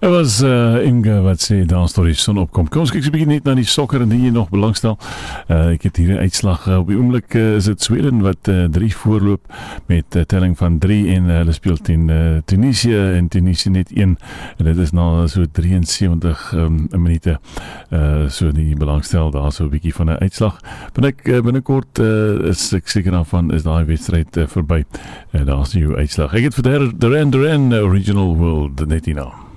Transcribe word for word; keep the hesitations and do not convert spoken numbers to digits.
Het was uh, Imge wat sê, daar is die son opkom. Kom ons kyk so 'n bietjie net na die sokker en die jy nog belangstel. Uh, ek het hier 'n uitslag. Uh, op die oomblik uh, is dit Sweden wat uh, drie voorloop met 'n uh, telling van drie en uh, hulle speel teen uh, Tunesië en Tunesië net een. En dit is nou so drieënsewentig um, minute. Uh, so die belangstel daar so 'n bietjie van 'n uitslag. Binnek uh, binnekort uh, is ek seker daarvan is daai wedstryd uh, verby. Uh, daar is die uitslag. Ek het vir Duran Duran Original World net hier nou.